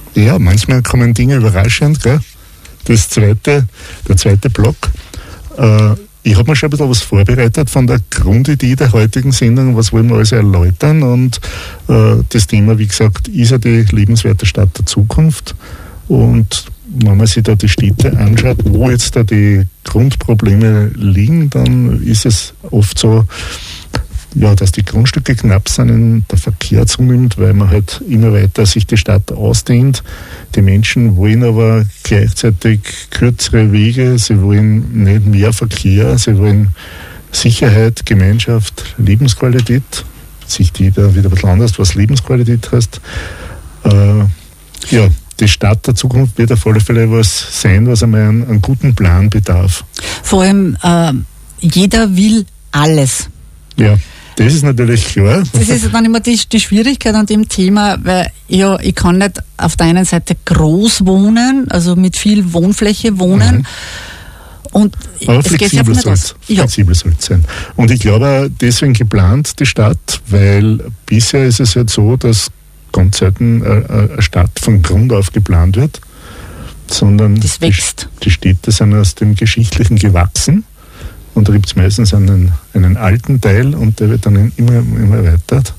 Ja, manchmal kommen Dinge überraschend, gell? Der zweite Block. Ich habe mir schon ein bisschen was vorbereitet von der Grundidee der heutigen Sendung, was wollen wir also erläutern, und das Thema, wie gesagt, ist ja die lebenswerte Stadt der Zukunft. Und wenn man sich da die Städte anschaut, wo jetzt da die Grundprobleme liegen, dann ist es oft so, ja, dass die Grundstücke knapp sind, der Verkehr zunimmt, weil man halt immer weiter sich die Stadt ausdehnt. Die Menschen wollen aber gleichzeitig kürzere Wege, sie wollen nicht mehr Verkehr, sie wollen Sicherheit, Gemeinschaft, Lebensqualität. Sieht jeder wieder ein bisschen anders, was Lebensqualität heißt. Ja, die Stadt der Zukunft wird auf alle Fälle was sein, was einmal einen guten Plan bedarf. Vor allem, jeder will alles. Ja, das ist natürlich klar. Das ist dann immer die Schwierigkeit an dem Thema, weil ja, ich kann nicht auf der einen Seite groß wohnen, also mit viel Wohnfläche wohnen. Und aber flexibel soll es sein. Und ich glaube, deswegen geplant die Stadt, weil bisher ist es halt so, dass ganz selten eine Stadt von Grund auf geplant wird, sondern das wächst. Die Städte sind aus dem Geschichtlichen gewachsen. Und da gibt es meistens einen alten Teil und der wird dann immer erweitert.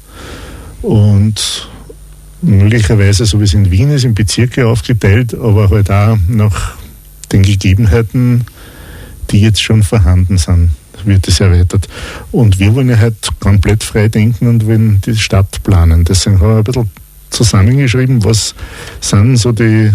Und möglicherweise, so wie es in Wien ist, in Bezirke aufgeteilt, aber halt auch nach den Gegebenheiten, die jetzt schon vorhanden sind, wird es erweitert. Und wir wollen ja halt komplett frei denken und wollen die Stadt planen. Deswegen habe ich ein bisschen zusammengeschrieben, was sind so die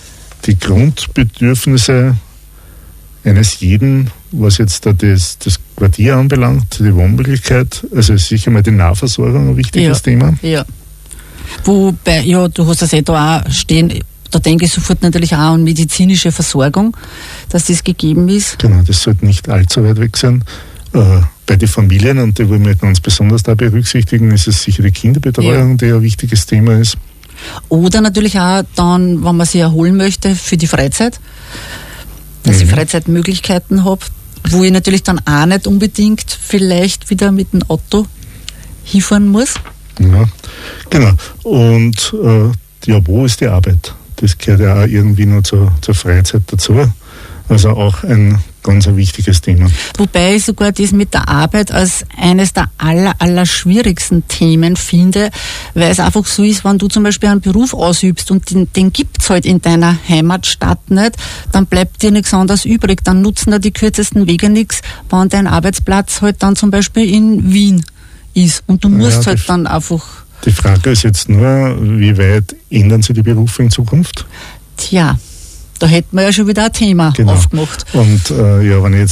Grundbedürfnisse eines jeden, was jetzt da das Quartier anbelangt, die Wohnmöglichkeit, also sicher mal die Nahversorgung ein wichtiges Thema. Ja. Wobei, ja, du hast das da auch stehen, da denke ich sofort natürlich auch an medizinische Versorgung, dass das gegeben ist. Genau, das sollte nicht allzu weit weg sein. Bei den Familien, und die wollen wir ganz besonders da berücksichtigen, ist es sicher die Kinderbetreuung, die ein wichtiges Thema ist. Oder natürlich auch dann, wenn man sich erholen möchte, für die Freizeit, dass ich Freizeitmöglichkeiten habe, wo ich natürlich dann auch nicht unbedingt vielleicht wieder mit dem Auto hinfahren muss. Ja, genau. Und wo ist die Arbeit? Das gehört ja auch irgendwie noch zur Freizeit dazu. Also auch ein ganz wichtiges Thema. Wobei ich sogar das mit der Arbeit als eines der aller schwierigsten Themen finde, weil es einfach so ist, wenn du zum Beispiel einen Beruf ausübst und den gibt es halt in deiner Heimatstadt nicht, dann bleibt dir nichts anderes übrig. Dann nutzen da die kürzesten Wege nichts, wenn dein Arbeitsplatz halt dann zum Beispiel in Wien ist. Und du musst halt dann einfach... Die Frage ist jetzt nur, wie weit ändern sich die Berufe in Zukunft? Tja, da hätten wir ja schon wieder ein Thema aufgemacht. Und wenn ich jetzt